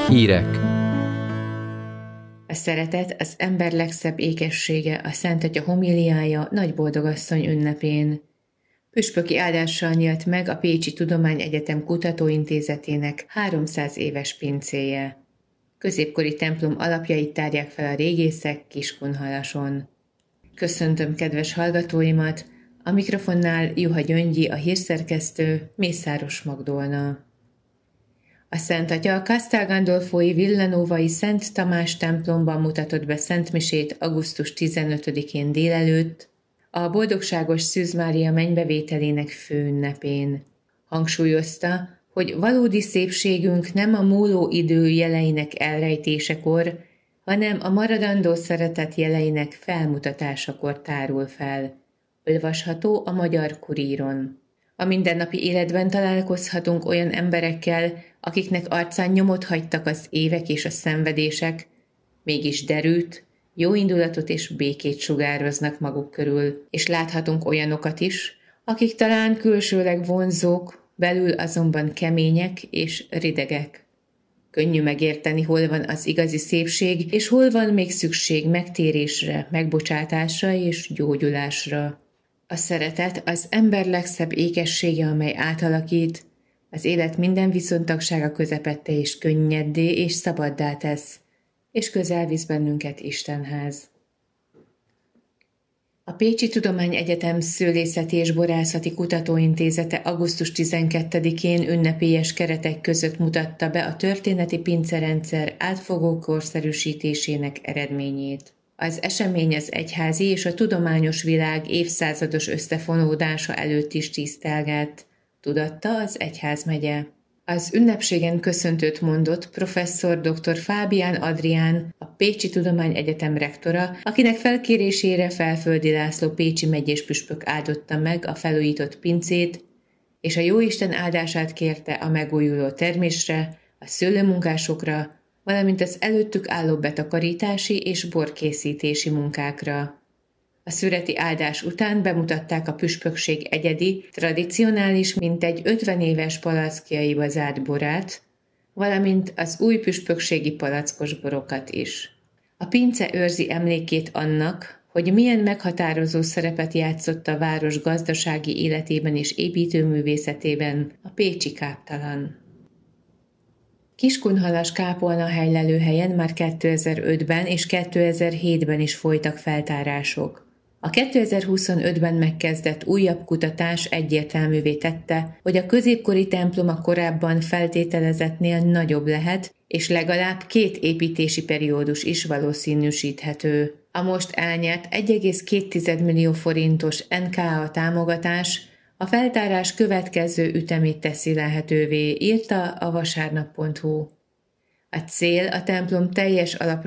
Hírek. A szeretet az ember legszebb ékessége, a Szent Atya homiliája Nagy Boldogasszony ünnepén. Püspöki áldással nyílt meg a Pécsi Tudományegyetem Kutatóintézetének 300 éves pincéje. Középkori templom alapjait tárják fel a régészek Kiskunhalason. Köszöntöm kedves hallgatóimat, a mikrofonnál Juha Gyöngyi, a hírszerkesztő, Mészáros Magdolna. A Szent Atya a Castel Gandolfói Villanovai Szent Tamás templomban mutatott be szentmisét augusztus 15-én délelőtt, a Boldogságos Szűz Mária mennybevételének főünnepén. Hangsúlyozta, hogy valódi szépségünk nem a múló idő jeleinek elrejtésekor, hanem a maradandó szeretet jeleinek felmutatásakor tárul fel. Olvasható a Magyar Kuríron. A mindennapi életben találkozhatunk olyan emberekkel, akiknek arcán nyomot hagytak az évek és a szenvedések, mégis derűt, jóindulatot és békét sugároznak maguk körül, és láthatunk olyanokat is, akik talán külsőleg vonzók, belül azonban kemények és ridegek. Könnyű megérteni, hol van az igazi szépség, és hol van még szükség megtérésre, megbocsátásra és gyógyulásra. A szeretet az ember legszebb ékessége, amely átalakít, az élet minden viszontagsága közepette és könnyeddé és szabaddá tesz, és közel visz bennünket Istenhez. A Pécsi Tudományegyetem Szőlészeti és Borászati Kutatóintézete augusztus 12-én ünnepélyes keretek között mutatta be a történeti pincerendszer átfogó korszerűsítésének eredményét. Az esemény az egyházi és a tudományos világ évszázados összefonódása előtt is tisztelgett, tudatta az egyházmegye. Az ünnepségen köszöntőt mondott professzor dr. Fábián Adrián, a Pécsi Tudományegyetem rektora, akinek felkérésére Felföldi László pécsi megyés püspök áldotta meg a felújított pincét, és a jóisten áldását kérte a megújuló termésre, a szőlőmunkásokra, valamint az előttük álló betakarítási és borkészítési munkákra. A szüreti áldás után bemutatták a püspökség egyedi, tradicionális, mintegy 50 éves palackjaiba zárt borát, valamint az új püspökségi palackos borokat is. A pince őrzi emlékét annak, hogy milyen meghatározó szerepet játszott a város gazdasági életében és építőművészetében a pécsi káptalan. Kiskunhalas kápolnahely lelőhelyen már 2005-ben és 2007-ben is folytak feltárások. A 2025-ben megkezdett újabb kutatás egyértelművé tette, hogy a középkori templom a korábban feltételezettnél nagyobb lehet, és legalább 2 építési periódus is valószínűsíthető. A most elnyert 1,2 millió forintos NKA támogatás a feltárás következő ütemét teszi lehetővé, írta a vasárnap.hu. A cél a templom teljes